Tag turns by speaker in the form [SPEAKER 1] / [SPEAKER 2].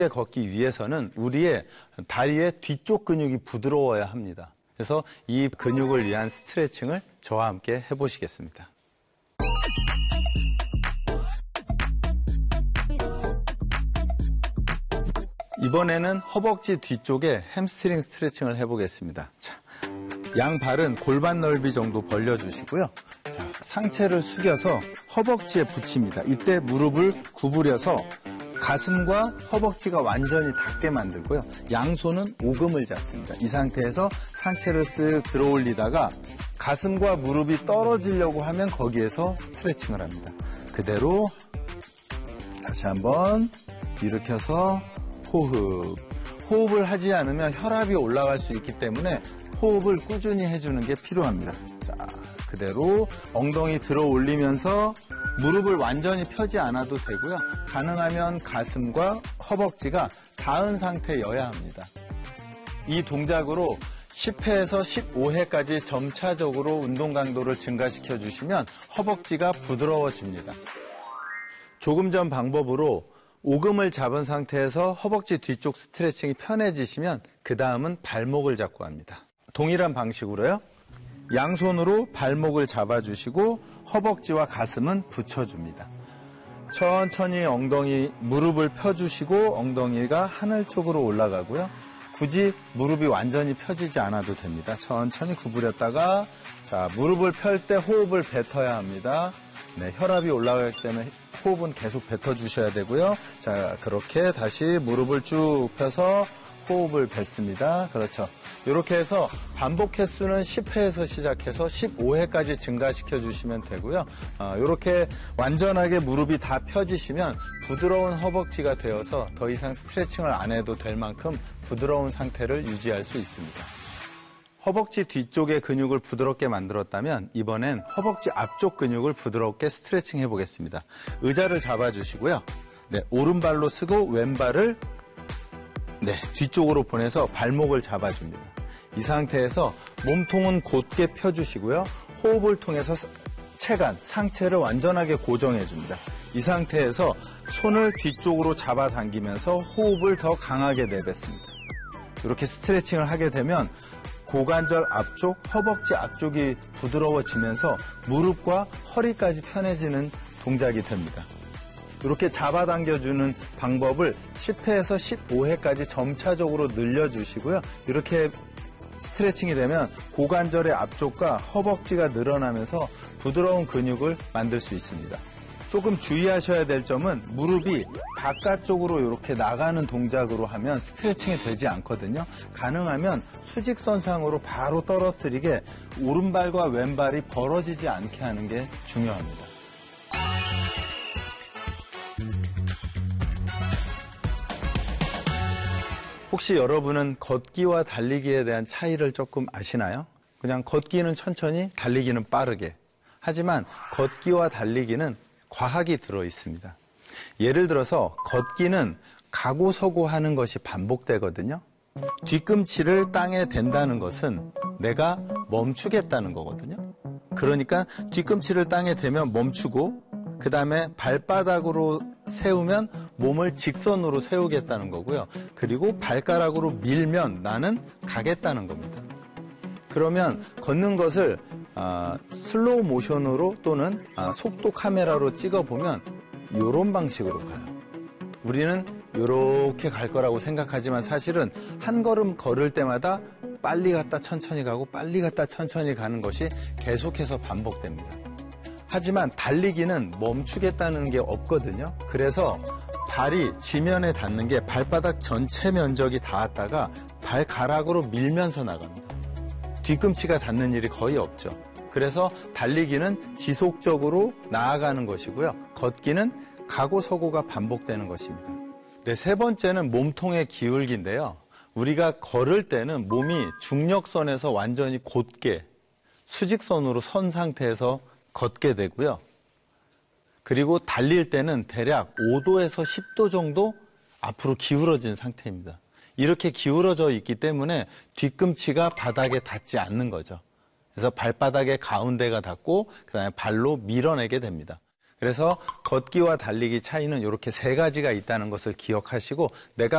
[SPEAKER 1] 걷기 위해서는 우리의 다리의 뒤쪽 근육이 부드러워야 합니다. 그래서 이 근육을 위한 스트레칭을 저와 함께 해보시겠습니다. 이번에는 허벅지 뒤쪽에 햄스트링 스트레칭을 해보겠습니다. 자, 양발은 골반 넓이 정도 벌려주시고요. 자, 상체를 숙여서 허벅지에 붙입니다. 이때 무릎을 구부려서 가슴과 허벅지가 완전히 닿게 만들고요. 양손은 오금을 잡습니다. 이 상태에서 상체를 쓱 들어 올리다가 가슴과 무릎이 떨어지려고 하면 거기에서 스트레칭을 합니다. 그대로 다시 한번 일으켜서 호흡. 호흡을 하지 않으면 혈압이 올라갈 수 있기 때문에 호흡을 꾸준히 해주는 게 필요합니다. 자, 그대로 엉덩이 들어 올리면서 무릎을 완전히 펴지 않아도 되고요. 가능하면 가슴과 허벅지가 닿은 상태여야 합니다. 이 동작으로 10회에서 15회까지 점차적으로 운동 강도를 증가시켜 주시면 허벅지가 부드러워집니다. 조금 전 방법으로 오금을 잡은 상태에서 허벅지 뒤쪽 스트레칭이 편해지시면 그 다음은 발목을 잡고 합니다. 동일한 방식으로요. 양손으로 발목을 잡아주시고 허벅지와 가슴은 붙여줍니다. 천천히 엉덩이, 무릎을 펴주시고 엉덩이가 하늘 쪽으로 올라가고요. 굳이 무릎이 완전히 펴지지 않아도 됩니다. 천천히 구부렸다가 자, 무릎을 펼 때 호흡을 뱉어야 합니다. 네, 혈압이 올라가기 때문에 호흡은 계속 뱉어주셔야 되고요. 자, 그렇게 다시 무릎을 쭉 펴서 호흡을 뱉습니다. 그렇죠. 이렇게 해서 반복 횟수는 10회에서 시작해서 15회까지 증가시켜 주시면 되고요. 이렇게 완전하게 무릎이 다 펴지시면 부드러운 허벅지가 되어서 더 이상 스트레칭을 안 해도 될 만큼 부드러운 상태를 유지할 수 있습니다. 허벅지 뒤쪽의 근육을 부드럽게 만들었다면 이번엔 허벅지 앞쪽 근육을 부드럽게 스트레칭 해보겠습니다. 의자를 잡아주시고요. 네, 오른발로 쓰고 왼발을 뒤쪽으로 보내서 발목을 잡아줍니다. 이 상태에서 몸통은 곧게 펴주시고요. 호흡을 통해서 체간, 상체를 완전하게 고정해줍니다. 이 상태에서 손을 뒤쪽으로 잡아당기면서 호흡을 더 강하게 내뱉습니다. 이렇게 스트레칭을 하게 되면 고관절 앞쪽, 허벅지 앞쪽이 부드러워지면서 무릎과 허리까지 편해지는 동작이 됩니다. 이렇게 잡아당겨주는 방법을 10회에서 15회까지 점차적으로 늘려주시고요. 이렇게 스트레칭이 되면 고관절의 앞쪽과 허벅지가 늘어나면서 부드러운 근육을 만들 수 있습니다. 조금 주의하셔야 될 점은 무릎이 바깥쪽으로 이렇게 나가는 동작으로 하면 스트레칭이 되지 않거든요. 가능하면 수직선상으로 바로 떨어뜨리게 오른발과 왼발이 벌어지지 않게 하는 게 중요합니다. 혹시 여러분은 걷기와 달리기에 대한 차이를 조금 아시나요? 그냥 걷기는 천천히, 달리기는 빠르게. 하지만 걷기와 달리기는 과학이 들어 있습니다. 예를 들어서 걷기는 가고 서고 하는 것이 반복되거든요. 뒤꿈치를 땅에 댄다는 것은 내가 멈추겠다는 거거든요. 그러니까 뒤꿈치를 땅에 대면 멈추고 그 다음에 발바닥으로 세우면 몸을 직선으로 세우겠다는 거고요. 그리고 발가락으로 밀면 나는 가겠다는 겁니다. 그러면 걷는 것을 슬로우 모션으로 또는 속도 카메라로 찍어보면 이런 방식으로 가요. 우리는 이렇게 갈 거라고 생각하지만 사실은 한 걸음 걸을 때마다 빨리 갔다 천천히 가고 빨리 갔다 천천히 가는 것이 계속해서 반복됩니다. 하지만 달리기는 멈추겠다는 게 없거든요. 그래서 발이 지면에 닿는 게 발바닥 전체 면적이 닿았다가 발가락으로 밀면서 나갑니다. 뒤꿈치가 닿는 일이 거의 없죠. 그래서 달리기는 지속적으로 나아가는 것이고요. 걷기는 가고 서고가 반복되는 것입니다. 네, 세 번째는 몸통의 기울기인데요. 우리가 걸을 때는 몸이 중력선에서 완전히 곧게 수직선으로 선 상태에서 걷게 되고요. 그리고 달릴 때는 대략 5도에서 10도 정도 앞으로 기울어진 상태입니다. 이렇게 기울어져 있기 때문에 뒤꿈치가 바닥에 닿지 않는 거죠. 그래서 발바닥의 가운데가 닿고 그다음에 발로 밀어내게 됩니다. 그래서 걷기와 달리기 차이는 이렇게 세 가지가 있다는 것을 기억하시고 내가